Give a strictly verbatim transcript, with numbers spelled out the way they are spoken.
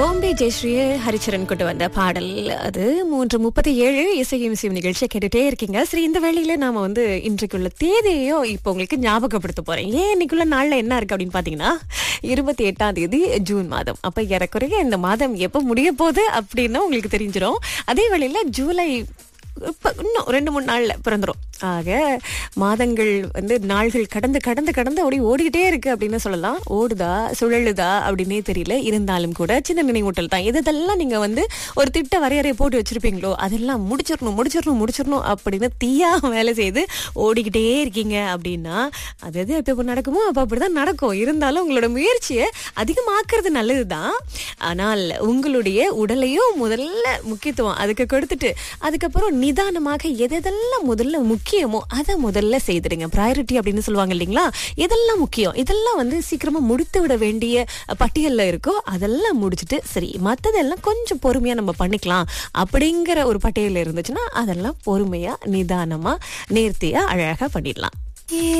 பாம்பே ஜெயஸ்ரீ ஹரிச்சரன் கொண்டு வந்த பாடல் அது மூன்று முப்பத்தி ஏழு இசையும் இசையும் நிகழ்ச்சியை கேட்டுட்டே இருக்கீங்க. சரி, இந்த வேளையில நாம வந்து இன்றைக்குள்ள தேதியோ இப்போ உங்களுக்கு ஞாபகப்படுத்த போறேன். ஏன் இன்னைக்குள்ள நாள்ல என்ன இருக்கு அப்படின்னு பாத்தீங்கன்னா இருபத்தி எட்டாம் தேதி ஜூன் மாதம். அப்ப ஏறக்குறைய இந்த மாதம் எப்ப முடிய போகுது அப்படின்னு உங்களுக்கு தெரிஞ்சிடும். அதே வேளையில ஜூலை இப்ப இன்னும் ரெண்டு மூணு நாள்ல பிறந்துரும். ஆக மாதங்கள் வந்து நாள்கள் கடந்து கடந்து கடந்து அப்படி ஓடிக்கிட்டே இருக்கு அப்படின்னு சொல்லலாம். ஓடுதா சுழலுதா அப்படின்னே தெரியல. இருந்தாலும் கூட சின்ன நினைவூட்டல் தான். எதெல்லாம் நீங்க வந்து ஒரு திட்ட வரையறை போட்டு வச்சிருப்பீங்களோ அதெல்லாம் முடிச்சிடணும் முடிச்சிடணும் முடிச்சிடணும் அப்படின்னு தீயா வேலை செய்து ஓடிக்கிட்டே இருக்கீங்க அப்படின்னா அது எது எப்ப நடக்குமோ அப்ப அப்படிதான் நடக்கும். இருந்தாலும் உங்களோட முயற்சியை அதிகமாக்குறது நல்லதுதான். ஆனால் உங்களுடைய உடலையும் முதல்ல முக்கியத்துவம் அதுக்கு கொடுத்துட்டு அதுக்கப்புறம் நிதானமாக எதெல்லாம் முதல்ல முக்கியமோ அதை முதல்ல செய்திடுங்க. ப்ரையாரிட்டி அப்படின்னு சொல்லுவாங்க இல்லைங்களா? எதெல்லாம் முக்கியம் இதெல்லாம் வந்து சீக்கிரமா முடித்து விட வேண்டிய பட்டியல்ல இருக்கோ அதெல்லாம் முடிச்சுட்டு சரி மற்றதெல்லாம் கொஞ்சம் பொறுமையா நம்ம பண்ணிக்கலாம் அப்படிங்கிற ஒரு பட்டியல் இருந்துச்சுன்னா அதெல்லாம் பொறுமையா நிதானமா நேர்த்தியா அழகா பண்ணிடலாம்.